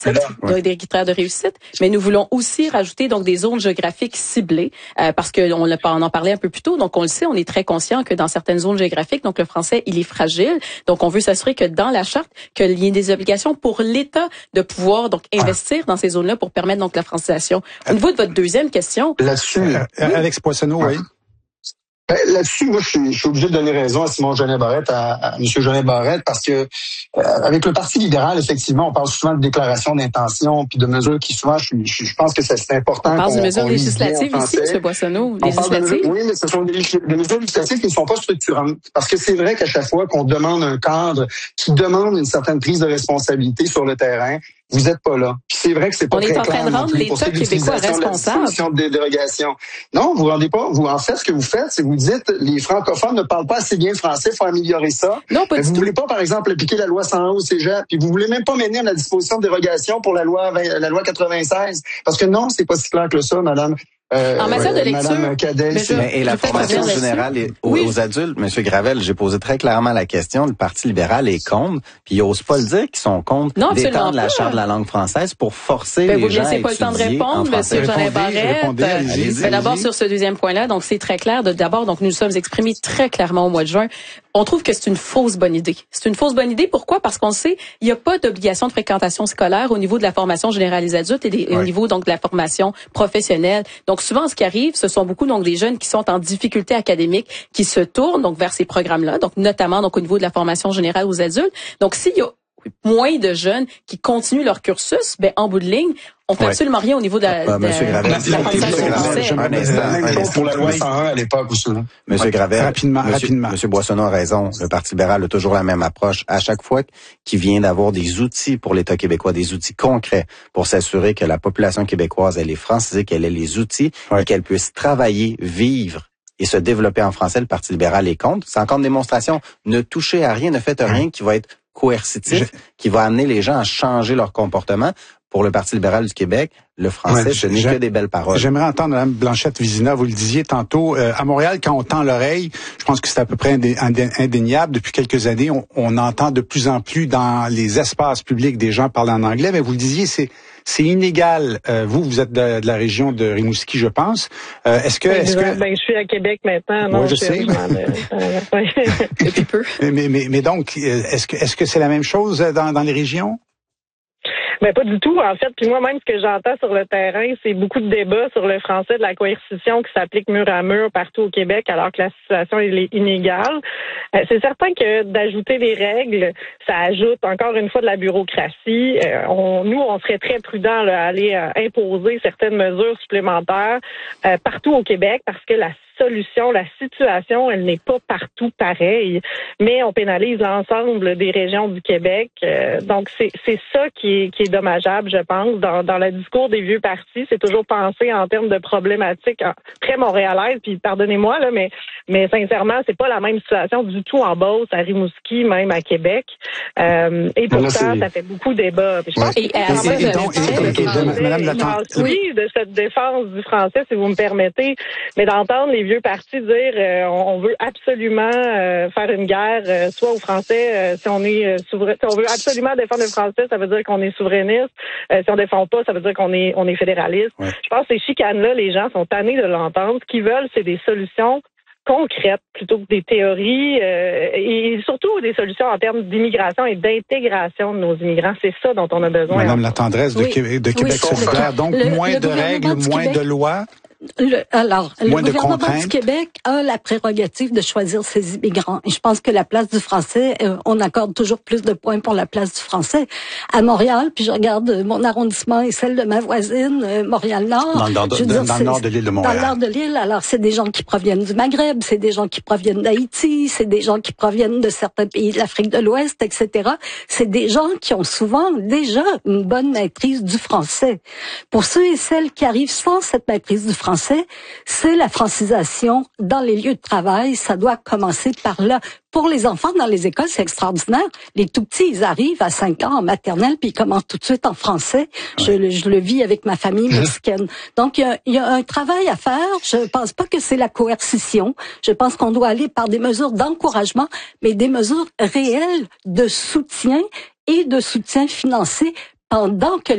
des critères de réussite, mais nous voulons aussi rajouter donc des zones géographiques ciblées parce que on en parlait un peu plus tôt. Donc on le sait, on est très conscient que dans certaines zones géographiques, donc le français il est fragile. Donc on veut s'assurer que dans la charte qu'il y ait des obligations pour l'État de pouvoir donc investir dans ces zones-là pour permettre donc la francisation. Au niveau de votre deuxième question, là-dessus, Alex Poissonneau, oui. Là-dessus, moi, je suis obligé de donner raison à Simon Jolin-Barrette, à M. Jolin-Barrette, parce que avec le Parti libéral, effectivement, on parle souvent de déclaration d'intention puis de mesures qui souvent, je pense que c'est important. On parle de mesures législatives ici, M. Poissonneau. Oui, mais ce sont des mesures législatives qui ne sont pas structurantes. Parce que c'est vrai qu'à chaque fois qu'on demande un cadre qui demande une certaine prise de responsabilité sur le terrain, vous êtes pas là. Puis c'est vrai que c'est pas très clair. On est en train de rendre l'État québécois responsable. De dérogation. Non, vous rendez pas. Vous en fait, ce que vous faites, c'est que vous dites les francophones ne parlent pas assez bien français, il faut améliorer ça. Non, pas du tout. Vous voulez pas, par exemple, appliquer la loi 101 au cégep, puis vous voulez même pas mener à la disposition de dérogation pour la loi 96, parce que non, c'est pas si clair que ça, madame. En matière de lecture, et la formation générale aux adultes, M. Gravel, j'ai posé très clairement la question. Le Parti libéral est contre, puis ils osent pas le dire qu'ils sont contre d'étendre la charte de la langue française pour forcer les gens à étudier en français. Vous ne laissez pas le temps de répondre, M. Jolin-Barrette. D'abord sur ce deuxième point-là, donc c'est très clair. D'abord, donc nous nous sommes exprimés très clairement au mois de juin. On trouve que c'est une fausse bonne idée. C'est une fausse bonne idée. Pourquoi? Parce qu'on sait, il n'y a pas d'obligation de fréquentation scolaire au niveau de la formation générale des adultes et au niveau donc de la formation professionnelle. Donc souvent, ce qui arrive, ce sont beaucoup donc des jeunes qui sont en difficulté académique, qui se tournent donc vers ces programmes-là, donc notamment donc au niveau de la formation générale aux adultes. Donc s'il y a moins de jeunes qui continuent leur cursus, ben en bout de ligne, on fait absolument rien au niveau de la même chose pour la loi 101 à l'époque aussi. Monsieur Gravel, rapidement. Monsieur Boissonneau a raison. Le Parti libéral a toujours la même approche. À chaque fois qu'il vient d'avoir des outils pour l'État québécois, des outils concrets pour s'assurer que la population québécoise, elle est francisée, qu'elle ait les outils et qu'elle puisse travailler, vivre et se développer en français, le Parti libéral est contre. C'est encore une démonstration. Ne touchez à rien, ne faites rien qui va être coercitif, qui va amener les gens à changer leur comportement. Pour le Parti libéral du Québec, le français, ce n'est que des belles paroles. J'aimerais entendre Mme Blanchette-Vizina, vous le disiez tantôt, à Montréal, quand on tend l'oreille, je pense que c'est à peu près indéniable. Depuis quelques années, on entend de plus en plus dans les espaces publics des gens parler en anglais, mais vous le disiez, c'est inégal. Vous êtes de la région de Rimouski, je pense. Est-ce que je suis à Québec maintenant. Non, je sais. Depuis peu. Mais donc, est-ce que c'est la même chose dans les régions? Ben pas du tout, en fait. Puis moi-même, ce que j'entends sur le terrain, c'est beaucoup de débats sur le français de la coercition qui s'applique mur à mur partout au Québec, alors que la situation est inégale. C'est certain que d'ajouter des règles, ça ajoute encore une fois de la bureaucratie. On serait très prudents à aller imposer certaines mesures supplémentaires partout au Québec parce que la situation, elle n'est pas partout pareille, mais on pénalise l'ensemble des régions du Québec. Donc, c'est ça qui est dommageable, je pense. Dans le discours des vieux partis, c'est toujours pensé en termes de problématiques très montréalaises, puis pardonnez-moi, là, mais sincèrement, c'est pas la même situation du tout en Beauce, à Rimouski, même à Québec. Et pourtant, ça fait beaucoup de débats. Je pense de cette défense du français, si vous me permettez, mais d'entendre les vieux partis dire on veut absolument faire une guerre soit aux Français si on est souverain, si on veut absolument défendre le français, ça veut dire qu'on est souverainiste, si on défend pas, ça veut dire qu'on est fédéraliste. Je pense que ces chicanes-là, les gens sont tannés de l'entendre. Ce qu'ils veulent, c'est des solutions concrètes plutôt que des théories et surtout des solutions en termes d'immigration et d'intégration de nos immigrants. C'est ça dont on a besoin. Madame la tendresse de Québec solidaire. Donc, moins de règles, moins de lois. Le gouvernement du Québec a la prérogative de choisir ses immigrants. Et je pense que la place du français, on accorde toujours plus de points pour la place du français. À Montréal, puis je regarde mon arrondissement et celle de ma voisine, Montréal-Nord. Dans le nord de l'île de Montréal. Dans le nord de l'île, alors c'est des gens qui proviennent du Maghreb, c'est des gens qui proviennent d'Haïti, c'est des gens qui proviennent de certains pays de l'Afrique de l'Ouest, etc. C'est des gens qui ont souvent déjà une bonne maîtrise du français. Pour ceux et celles qui arrivent sans cette maîtrise du français, c'est la francisation dans les lieux de travail. Ça doit commencer par là. Pour les enfants dans les écoles, c'est extraordinaire. Les tout petits, ils arrivent à 5 ans en maternelle, puis ils commencent tout de suite en français. Je le vis avec ma famille mexicaine. Donc, il y a un travail à faire. Je pense pas que c'est la coercition. Je pense qu'on doit aller par des mesures d'encouragement, mais des mesures réelles de soutien et de soutien financier pendant que